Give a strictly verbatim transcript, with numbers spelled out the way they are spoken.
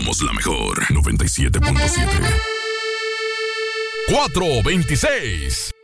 Somos la mejor. noventa y siete punto siete. cuatro veintiséis.